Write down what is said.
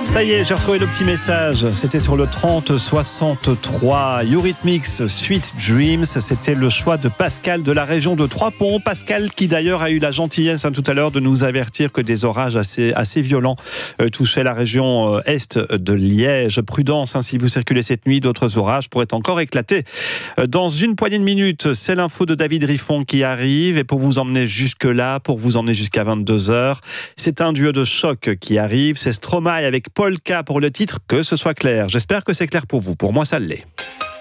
Ça y est, j'ai retrouvé le petit message. C'était sur le 3063. Eurythmics, Sweet Dreams. C'était le choix de Pascal de la région de Trois-Ponts. Pascal qui d'ailleurs a eu la gentillesse tout à l'heure de nous avertir que des orages assez violents touchaient la région est de Liège. Prudence si vous circulez cette nuit, d'autres orages pourraient encore éclater. Dans une poignée de minutes, c'est l'info de David Riffon qui arrive. Et pour vous emmener jusque-là, pour vous emmener jusqu'à 22h, c'est un duo de choc qui arrive. C'est Stromae avec Polka pour le titre, que ce soit clair. J'espère que c'est clair pour vous. Pour moi, ça l'est.